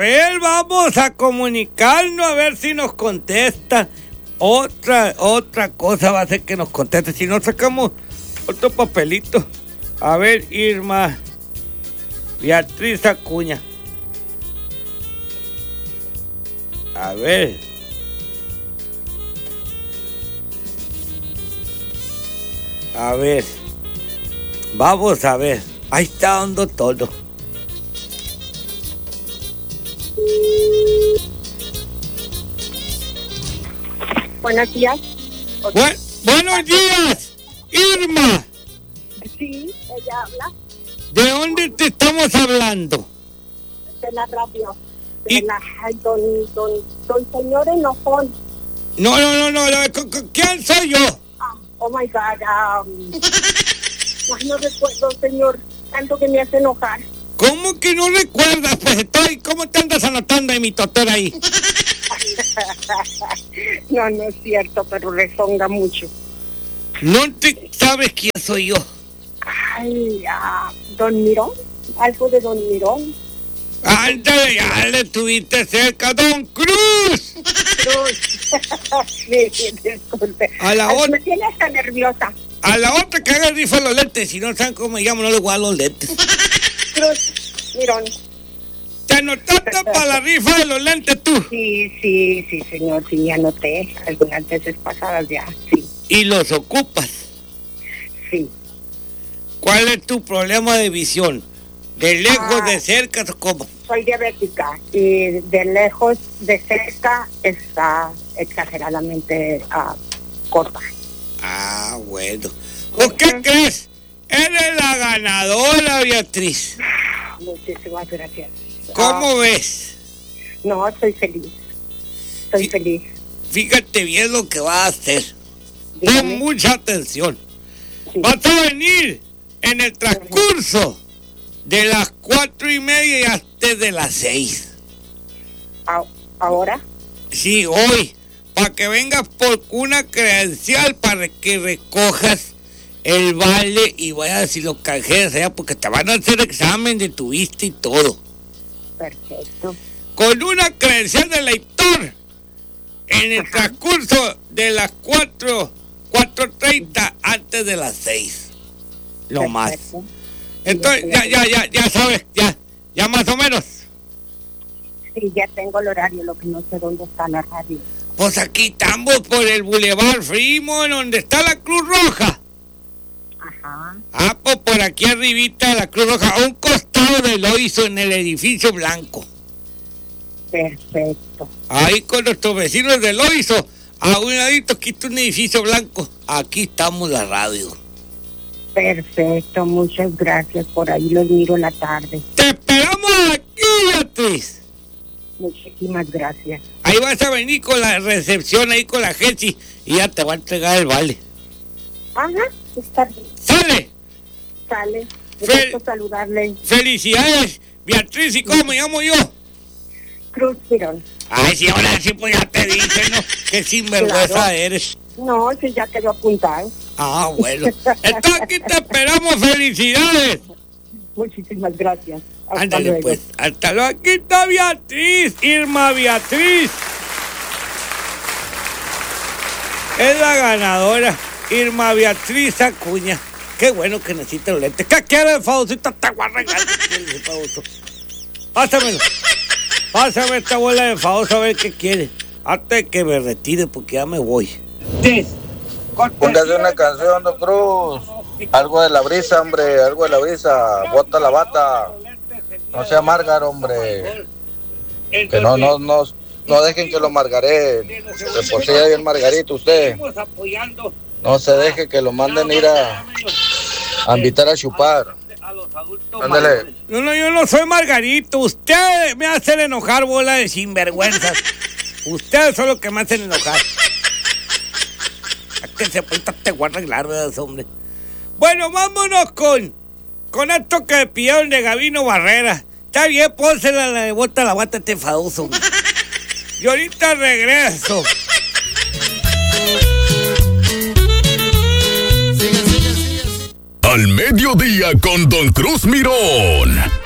ver, vamos a comunicarnos a ver si nos contesta. Otra cosa va a ser que nos conteste. Si no, sacamos otro papelito. A ver, Irma Beatriz Acuña. A ver. A ver. Vamos a ver. Ahí está dando todo. Buenos días. Buenos días, Irma. Sí, ella habla. ¿De dónde te estamos hablando? De la radio. Y... Ay, don señor enojón. No. ¿Quién soy yo? Oh my God. No recuerdo, señor. Tanto que me hace enojar. ¿Cómo que no recuerdas? Pues ¿cómo te andas anotando en mi totor ahí? No es cierto, pero rezonga mucho. ¿No te sabes quién soy yo? Ay, don Mirón. Algo de don Mirón. Ándale, ya le estuviste cerca, Don Cruz. Sí, disculpe. Me tiene hasta nerviosa. A la otra que haga el rifa los lentes. Si no saben cómo me llamo, no le voy a dar los lentes. Cruz, Mirón. ¿Te anotaste para la rifa de los lentes tú? Sí, señor, sí, anoté. Algunas veces pasadas ya, sí. ¿Y los ocupas? Sí. ¿Cuál es tu problema de visión? ¿De lejos, de cerca, o cómo? Soy diabética y de lejos, de cerca, está exageradamente corta. Bueno. ¿Por qué crees? Eres la ganadora, Beatriz. Muchísimas gracias. ¿Cómo ves? No, estoy feliz. Estoy feliz. Fíjate bien lo que vas a hacer. Dígame. Pon mucha atención. Sí. Vas a venir en el transcurso de las 4:30 y hasta de las 6. ¿Ahora? Sí, hoy. Para que vengas por una credencial para que recojas el vale y vayas y lo canjees allá porque te van a hacer examen de tu vista y todo. Perfecto. Con una credencial de lector en el transcurso de las 4:30 antes de las 6. Lo más. Entonces, ya sabes, ya más o menos. Sí, ya tengo el horario, lo que no sé dónde está la radio. Pues aquí estamos por el Boulevard Fremont, donde está la Cruz Roja. Ajá. Pues por aquí arribita de la Cruz Roja, a un costado del Oiso en el edificio blanco. Perfecto. Ahí con nuestros vecinos del Oiso, a un ladito aquí está un edificio blanco. Aquí estamos la radio. Perfecto, muchas gracias. Por ahí los miro en la tarde. ¡Te esperamos aquí, Beatriz! Muchísimas gracias. Ahí vas a venir con la recepción, ahí con la gente y ya te va a entregar el vale. Ajá, está bien. ¡Sale! Sale. Gusto saludarle. ¡Felicidades, Beatriz! ¿Y cómo me llamo yo? Cruz Mirón. Ay, sí, ahora sí, pues ya te dije, ¿no? Qué sinvergüenza claro. Eres. No, sí, ya quedó apuntado. Bueno. Entonces aquí te esperamos. ¡Felicidades! Muchísimas gracias. Ándale, luego. pues. Hasta luego. Aquí está Beatriz. Irma Beatriz. Es la ganadora. Irma Beatriz Acuña. Qué bueno que necesita los lentes. ¿Qué quiere el Faustito? Te voy a regalar. Pásamelo. Pásame esta bola de Fausto a ver qué quiere. Hasta que me retire porque ya me voy. Póngase una canción, Don Cruz. Algo de la brisa, hombre. Algo de la brisa. Bota la bata. No sea amargar, hombre. Que no dejen que lo margaré. De por sí ya bien margarito usted. No se deje que lo manden ir a invitar a chupar. Ándale. No, yo no soy Margarito. Usted me hacen enojar, bola de sinvergüenzas. Ustedes son los que me hacen enojar. ¿A qué se puede te voy a arreglar, verdad, hombre? Bueno, vámonos con esto que pidieron de Gabino Barrera. Está bien, pónsela la bota la bata este fadoso. Y ahorita regreso. Al mediodía con Don Cruz Mirón.